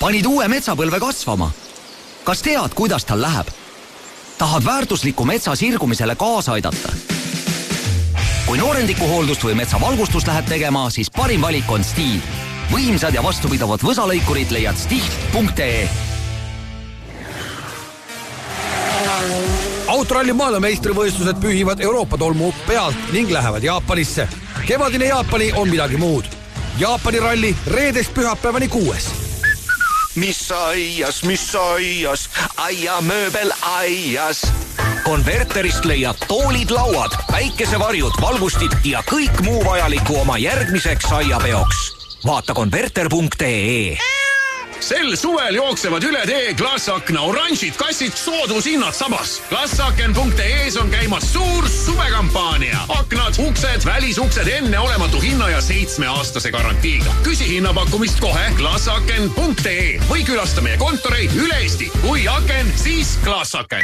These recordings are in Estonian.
Panid uue metsapõlve kasvama. Kas tead, kuidas tal läheb? Tahad väärtusliku metsa sirgumisele kaasa aidata? Kui noorendikuhooldust või metsavalgustust lähed tegema, siis parim valik on Stihl. Võimsad ja vastupidavad võsalõikurid leiad stihl.ee. Autoralli maailmameistrivõistlused pühivad Euroopa tolmu pealt ning lähevad Jaapanisse. Kevadine Jaapani on midagi muud. Jaapani ralli reedest pühapäevani 6. Mis aias, aiamööbel aias. Konverterist leiad toolid, lauad, päikesevarjud, valgustid ja kõik muu vajaliku oma järgmiseks aiapeoks. Vaata konverter.ee. Sel suvel jooksevad üle tee Glassakna oranžid kassid soodushinnad sabas. Glassaken.ee on käimas suur suvekampaania. Aknad, uksed, välisuksed enne olematu hinna ja 7-aastase garantiiga. Küsi hinnapakkumist kohe Glassaken.ee või külasta meie kontoreid üle Eesti. Kui aken, siis Glassaken.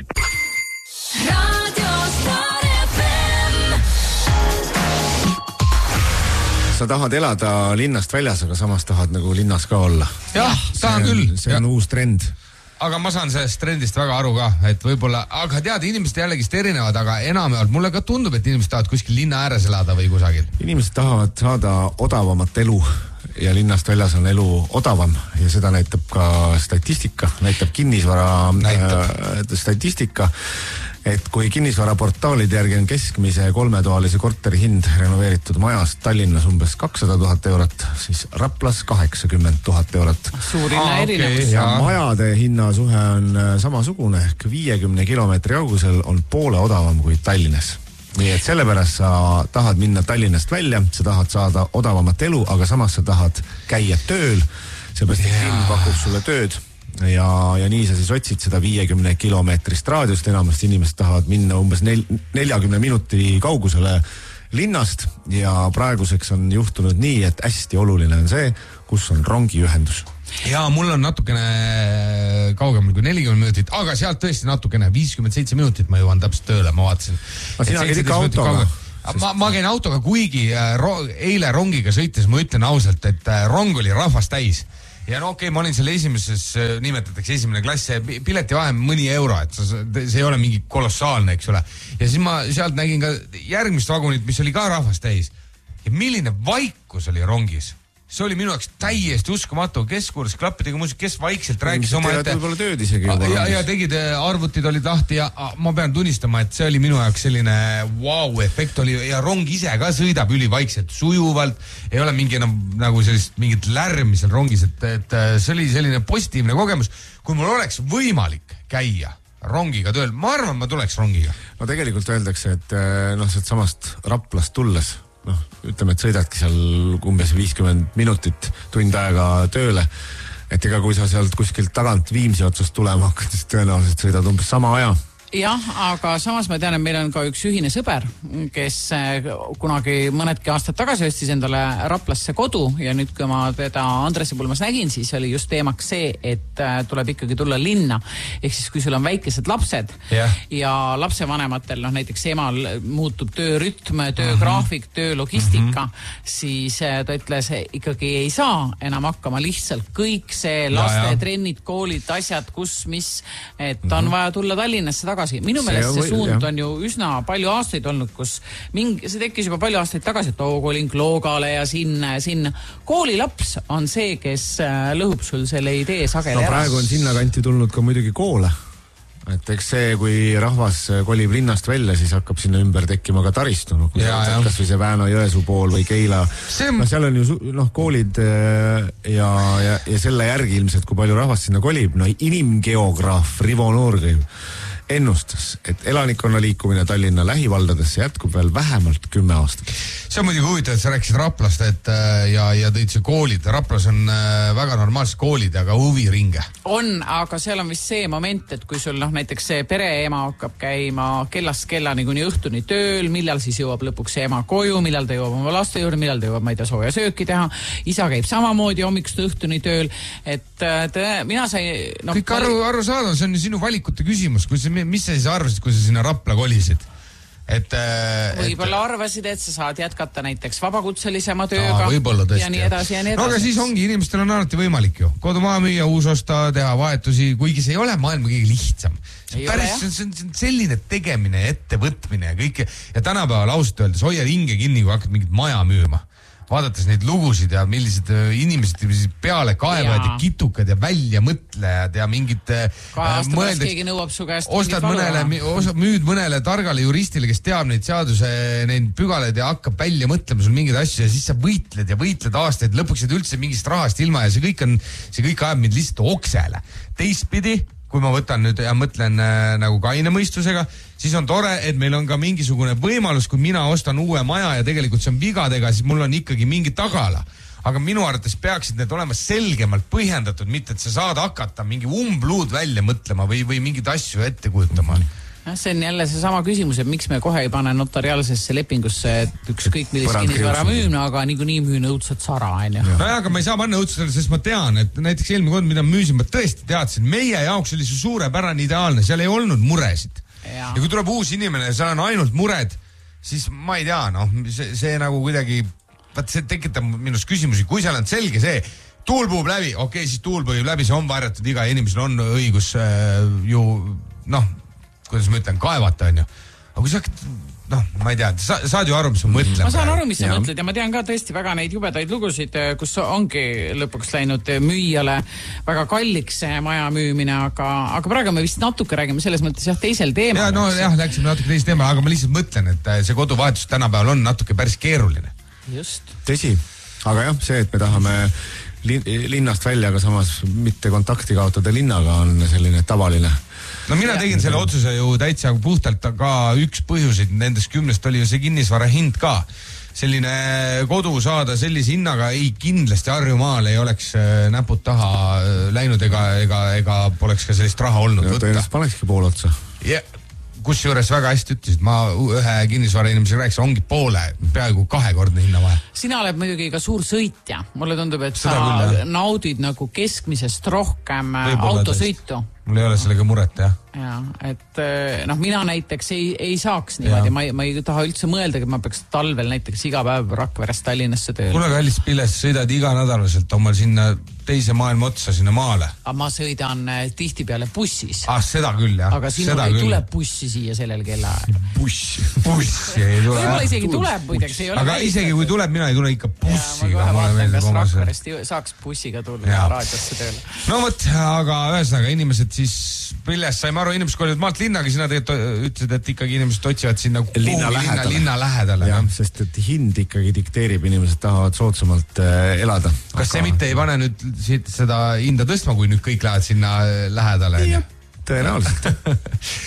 Sa tahad elada linnast väljas, aga samas tahad nagu linnas ka olla. Jah, tahan küll. See on uus trend. Aga ma saan sellest trendist väga aru ka, et võib-olla, aga tead, inimesed jällegist erinevad, aga enamjaolt mulle ka tundub, et inimesed tahavad kuskil linna ääres elada või kusagil. Inimesed tahavad saada odavamat elu ja linnast väljas on elu odavam ja seda näitab ka statistika, näitab kinnisvara statistika. Et kui kinnisvaraportaalide järgi on keskmise 3-toalise korteri hind renoveeritud majast Tallinnas umbes 200 000 eurot, siis Raplas 80 000 eurot. Suurinna erinevus. Ja majade hinnasuhe on samasugune, ehk 50 kilomeetri kaugusel on poole odavam kui Tallinnas. Nii et sellepärast sa tahad minna Tallinnast välja, sa tahad saada odavamat elu, aga samas sa tahad käia tööl, seepärast et linn pakub sulle tööd. Ja nii sa siis otsid seda 50 kilomeetrist raadiust, enamasti inimesed tahavad minna umbes 40 minuti kaugusele linnast ja praeguseks on juhtunud nii, et hästi oluline on see, kus on rongiühendus. Ja mul on natukene kaugemal kui 40 minutit, aga sealt tõesti natukene 57 minutit ma jõuan täpselt tööle, ma vaatasin. Sina käid ikka autoga? Ma käin autoga, kuigi eile rongiga sõites, ma ütlen ausalt, et rong oli rahvast täis. Ja no okei, ma olin selle esimeses, nimetatakse esimene klass, pileti vahe mõni euro, et see ei ole mingi kolossaalne, eks ole. Ja siis ma sealt nägin ka järgmist vagunit, mis oli ka rahvast täis. Ja milline vaikus oli rongis. See oli minu jaoks täiesti uskumatu, kes kuulas klappidega muusik, kes vaikselt rääkis oma ette. Võib-olla tööd isegi. Ja tegid, arvutid olid lahti ja ma pean tunnistama, et see oli minu jaoks selline wow-efekt oli ja rong ise ka sõidab ülivaikselt, sujuvalt, ei ole mingi enam nagu sellist mingit lärmi seal rongis, et see oli selline positiivne kogemus. Kui mul oleks võimalik käia rongiga tööl, ma arvan, ma tuleks rongiga. No tegelikult öeldakse, et sealt samast Raplast tulles, ütleme, et sõidadki seal umbes 50 minutit tund aega tööle, et ega kui sa sealt kuskilt tagant Viimsi otsast tulema hakkad, siis tõenäoliselt sõidad umbes sama aja. Jah, aga samas ma tean, et meil on ka üks ühine sõber, kes kunagi mõnedki aastad tagasi ostis endale Raplasse kodu ja nüüd, kui ma teda Andrese pulmas nägin, siis oli just teemaks see, et tuleb ikkagi tulla linna. Ehk siis, kui sul on väikesed lapsed ja lapsevanematel, näiteks emal muutub töörütm, töögraafik, töölogistika, siis ta ütles, ikkagi ei saa enam hakkama lihtsalt kõik see laste trennid, koolid, asjad, kus, mis, et on vaja tulla Tallinnasse tagasi. Minu meelest see suund on ju üsna palju aastaid olnud, kus see tekkis juba palju aastaid tagasi, et kolin Kloogale ja sinna. Koolilaps on see, kes lõhub sul selle idee sageli ära. Praegu on sinna kanti tulnud ka muidugi koole. Et eks see, kui rahvas kolib linnast välja, siis hakkab sinna ümber tekkima ka taristu. Kas või see Vääna Jõesuu pool või Keila. Seal on ju koolid ja selle järgi ilmselt, kui palju rahvast sinna kolib. Inimgeograaf Rivo Noorgõiv ennustas, et elanikkonna liikumine Tallinna lähivaldadesse jätkub veel vähemalt 10 aastat. See on muidugi huvitav, et sa rääkisid Raplast, ja tõid see koolid. Raplas on väga normaalsed koolid, aga huviringe. On, aga seal on vist see moment, et kui sul näiteks see pereema hakkab käima kellast kellani kuni õhtuni tööl, millal siis jõuab lõpuks see ema koju, millal ta jõuab oma laste juurde, millal ta jõuab, ma ei tea, sooja sööki teha. Isa käib samamoodi hommikust õhtuni tööl, et mina sai... Kõik aru saada, see on ju sinu valikute küsimus, mis sa siis arvasid, kui sa sinna Rapla kolisid? et võib-olla arvasid, et sa saad jätkata näiteks vabakutselisema tööga tõesti, ja nii edasi ja nii edasi. No aga siis ongi, inimestel on alati võimalik ju kodumaa müüa, uus osta, teha vahetusi, kuigi see ei ole maailma kõige lihtsam. See on selline tegemine, ettevõtmine ja kõik. Ja tänapäeval ausalt öeldes hoiad hinge kinni, kui hakkad mingit maja müüma. Vaadates neid lugusid ja millised inimesed peale kaevavad ja kitukad ja välja mõtlejad ja mingid keegi nõuab su käest ostad müüd mõnele targale juristile, kes teab neid seaduse, neid pügalaid ja hakkab välja mõtlema sul mingeid asju ja siis sa võitled aastaid, lõpuks jääd üldse mingist rahast ilma ja see kõik ajab mind lihtsalt oksele. Teistpidi, kui ma võtan nüüd ja mõtlen nagu kaine mõistusega, siis on tore, et meil on ka mingisugune võimalus, kui mina ostan uue maja ja tegelikult see on vigadega, siis mul on ikkagi mingi tagala. Aga minu arvates peaksid need olema selgemalt põhjendatud, mitte et sa saad hakata mingi umbluud välja mõtlema või mingid asju ette kujutama. See on jälle see sama küsimus, et miks me kohe ei pane notariaalsesse lepingusse, et ükskõik millist kinnisvara müümne, aga niikuinii müün õudselt sara, on ju. No aga ma ei saa panna õudselt, sest ma tean, et näiteks eelmine kord, mida müüsin, ma tõesti teadsin, meie jaoks oli see suurepärane ideaalne, seal ei olnud muresid. Ja kui tuleb uus inimene ja seal on ainult mured, siis ma ei tea, see nagu kuidagi, see tekitab minust küsimusi, kui seal on selge see, tuul puhub läbi, siis tuul puhub läbi, see on varjatud, iga inimesel on õigus kuidas ma ütlen, kaevata, on ju. Aga kui sa hakkad, ma ei tea, saad ju aru, mis ma mõtlen. Ma saan aru, mis sa mõtled ja ma tean ka tõesti väga neid jubedaid lugusid, kus ongi lõpuks läinud müüjale väga kalliks maja müümine, aga praegu me vist natuke räägime selles mõttes teisel teemal. Läksime natuke teisel teemal, aga ma lihtsalt mõtlen, et see koduvahetus tänapäeval on natuke päris keeruline. Just. Tõsi, aga see, et me tahame linnast välja, aga samas mitte kontakti kaotada linnaga on selline tavaline. No mina tegin selle otsuse ju täitsa puhtalt, aga üks põhjuseid nendest 10 oli ju see kinnisvara hind ka. Selline kodu saada sellise hinnaga ei kindlasti Harjumaal ei oleks näpud taha läinud ega poleks ka sellist raha olnud võtta. Tõenäoliselt panekski pool otsa. Kus juures väga hästi ütlesid, ma ühe kinnisvara inimesega rääkis, ongi peaaegu 2-kordne hinnavahe. Sina oled muidugi ka suur sõitja. Mulle tundub, et sa naudid nagu keskmisest rohkem autosõitu. Mul ei ole sellega muret, jah. Ja, et mina näiteks ei saaks niimoodi, ma ei taha üldse mõelda, et ma peaks talvel näiteks iga päev Rakverest Tallinnasse tööle. Kuule kallis Piles, sõidad iganädalaselt omal sinna teise maailma otsa sinna maale. Aga ma sõidan tihtipeale bussis. Seda küll, jah. Aga sinul ei tule bussi siia sellel kella. Bussi ei tule. Võib-olla isegi tuleb, muideks. Aga isegi kui tuleb, mina ei tule ikka bussiga. Ma kohe vaatan, kas Rakverest saaks bussiga tulla raadiosse tööle. No võt, aga ühesõnaga inimesed siis Piles saime aru, inimesed kolivad maalt linnaga, sina tegelikult ütlesid, et ikkagi inimesed otsivad sinna linna lähedale. Jah, sest et hind ikkagi dikteerib, inimesed tahavad soodsamalt elada. Kas see mitte ei pane nüüd seda hinda tõstma, kui nüüd kõik lähevad sinna lähedale? Tõenäoliselt.